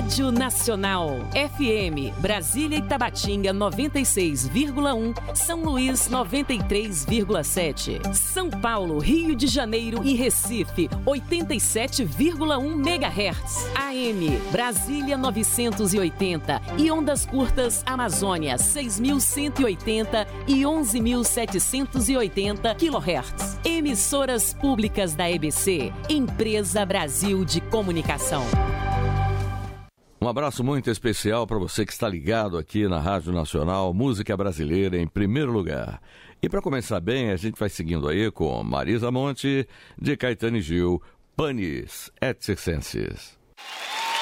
Rádio Nacional. FM, Brasília e Tabatinga 96,1, São Luís 93,7, São Paulo, Rio de Janeiro e Recife 87,1 MHz. AM, Brasília 980 e ondas curtas Amazônia 6.180 e 11.780 kHz. Emissoras públicas da EBC, Empresa Brasil de Comunicação. Um abraço muito especial para você que está ligado aqui na Rádio Nacional, música brasileira em primeiro lugar. E para começar bem, a gente vai seguindo aí com Marisa Monte, de Caetano e Gil, Panis et Circenses.